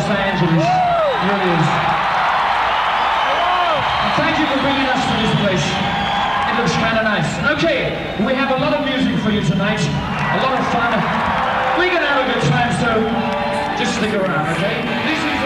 Los Angeles. It really is. And thank you for bringing us to this place. It looks kind of nice. Okay, we have a lot of music for you tonight. A lot of fun. We're gonna have a good time, so just stick around, okay? Listen